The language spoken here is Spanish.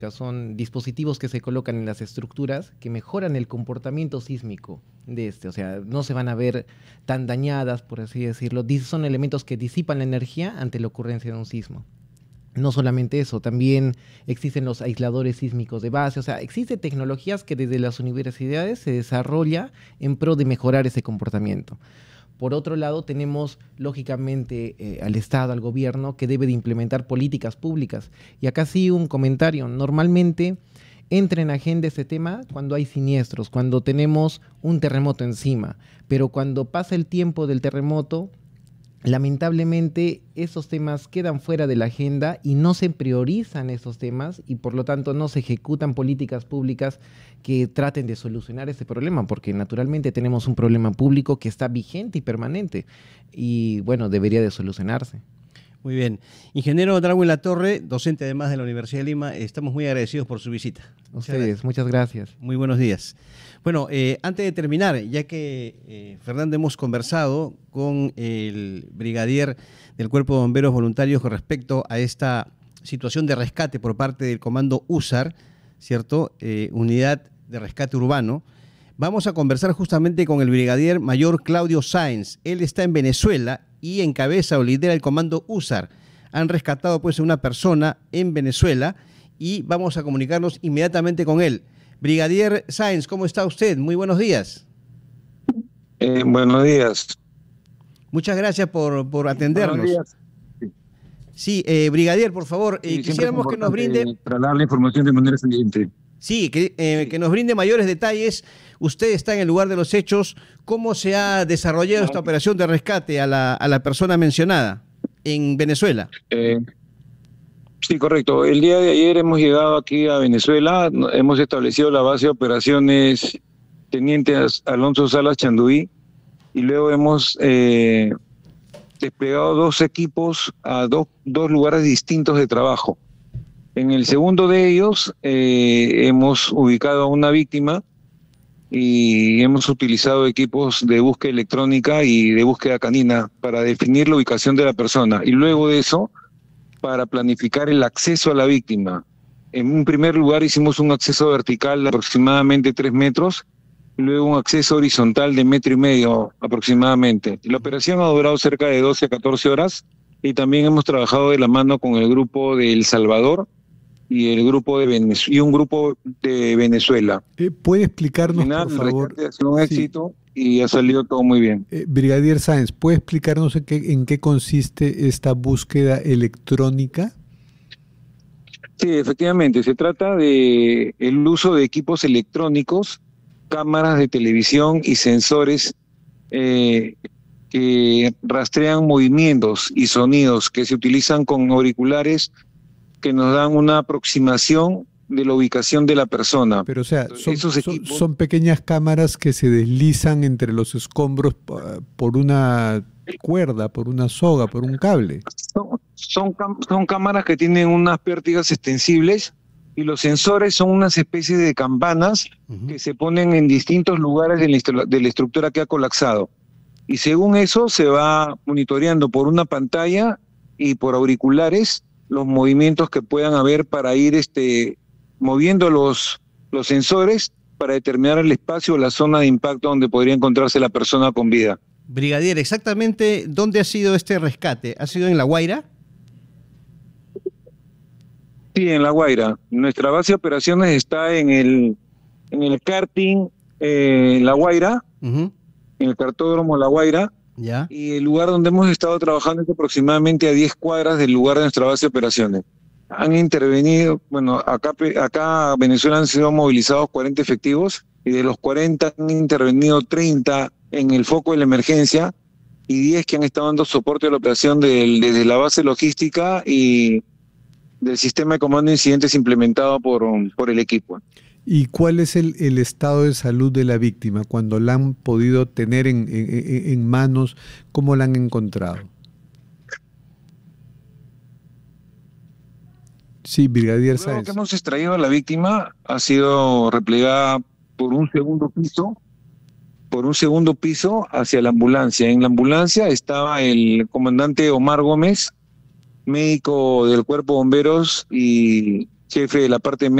son dispositivos que se colocan en las estructuras que mejoran el comportamiento sísmico de o sea, no se van a ver tan dañadas, por así decirlo. Son elementos que disipan la energía ante la ocurrencia de un sismo. No solamente eso, también existen los aisladores sísmicos de base, o sea, existen tecnologías que desde las universidades se desarrolla en pro de mejorar ese comportamiento. Por otro lado, tenemos lógicamente al Estado, al gobierno, que debe de implementar políticas públicas. Y acá sí un comentario. Normalmente entra en agenda este tema cuando hay siniestros, cuando tenemos un terremoto encima. Pero cuando pasa el tiempo del terremoto, lamentablemente esos temas quedan fuera de la agenda y no se priorizan esos temas y por lo tanto no se ejecutan políticas públicas que traten de solucionar ese problema, porque naturalmente tenemos un problema público que está vigente y permanente y bueno, debería de solucionarse. Muy bien. Ingeniero Darwin Latorre, docente además de la Universidad de Lima, estamos muy agradecidos por su visita. Ustedes, muchas gracias. Muy buenos días. Bueno, antes de terminar, ya que Fernando hemos conversado con el brigadier del Cuerpo de Bomberos Voluntarios con respecto a esta situación de rescate por parte del Comando USAR, ¿cierto? Unidad de Rescate Urbano. Vamos a conversar justamente con el brigadier mayor Claudio Sáenz. Él está en Venezuela y encabeza o lidera el Comando USAR. Han rescatado pues a una persona en Venezuela y vamos a comunicarnos inmediatamente con él. Brigadier Sáenz, ¿cómo está usted? Muy buenos días. Buenos días. Muchas gracias por atendernos. Buenos días. Sí, brigadier, por favor, quisiéramos que nos brinde... Trasladar la información de manera siguiente. Sí, que nos brinde mayores detalles. Usted está en el lugar de los hechos. ¿Cómo se ha desarrollado esta operación de rescate a la persona mencionada en Venezuela? Sí, correcto. El día de ayer hemos llegado aquí a Venezuela. Hemos establecido la base de operaciones Teniente Alonso Salas Chanduí y luego hemos desplegado 2 equipos a dos lugares distintos de trabajo. En el segundo de ellos hemos ubicado a una víctima y hemos utilizado equipos de búsqueda electrónica y de búsqueda canina para definir la ubicación de la persona y luego de eso para planificar el acceso a la víctima. En un primer lugar hicimos un acceso vertical de aproximadamente 3 metros, y luego un acceso horizontal de 1,5 metros aproximadamente. La operación ha durado cerca de 12 a 14 horas y también hemos trabajado de la mano con el grupo de El Salvador y el grupo de y un grupo de Venezuela. ¿Puede explicarnos, al final, por favor? Ha sido un éxito y ha salido todo muy bien. Brigadier Sáenz, ¿puede explicarnos en qué consiste esta búsqueda electrónica? Sí, efectivamente, se trata de el uso de equipos electrónicos, cámaras de televisión y sensores que rastrean movimientos y sonidos que se utilizan con auriculares que nos dan una aproximación de la ubicación de la persona. Pero o sea, son pequeñas cámaras que se deslizan entre los escombros por una cuerda, por una soga, por un cable. Son cámaras que tienen unas pértigas extensibles y los sensores son unas especies de campanas que se ponen en distintos lugares de la estructura que ha colapsado. Y según eso se va monitoreando por una pantalla y por auriculares los movimientos que puedan haber para ir moviendo los sensores para determinar el espacio o la zona de impacto donde podría encontrarse la persona con vida. Brigadier, exactamente ¿dónde ha sido este rescate? ¿Ha sido en La Guaira? Sí, en La Guaira. Nuestra base de operaciones está en el karting La Guaira, en el cartódromo La Guaira. ¿Ya? Y el lugar donde hemos estado trabajando es aproximadamente a 10 cuadras del lugar de nuestra base de operaciones. Han intervenido, bueno, acá en Venezuela han sido movilizados 40 efectivos y de los 40 han intervenido 30 en el foco de la emergencia y 10 que han estado dando soporte a la operación desde la base logística y del sistema de comando de incidentes implementado por el equipo. ¿Y cuál es el estado de salud de la víctima cuando la han podido tener en manos? ¿Cómo la han encontrado? Sí, Brigadier Sáenz. Luego que hemos extraído a la víctima ha sido replegada por un segundo piso hacia la ambulancia. En la ambulancia estaba el comandante Omar Gómez, médico del Cuerpo de Bomberos y jefe de la parte